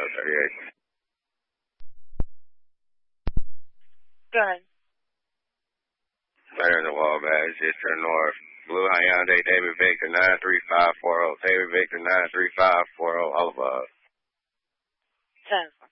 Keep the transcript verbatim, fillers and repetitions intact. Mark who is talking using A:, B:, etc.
A: thirty-eight.
B: Go ahead.
A: Better in the Wabash, Eastern North. Blue Hyundai, David Victor, nine three five four zero. David Victor, nine three five four zero. All above.
B: ten.